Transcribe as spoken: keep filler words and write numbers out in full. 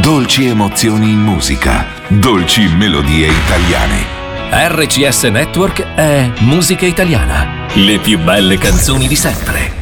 dolci emozioni in musica, dolci melodie italiane. R C S Network è musica italiana. Le più belle canzoni di sempre.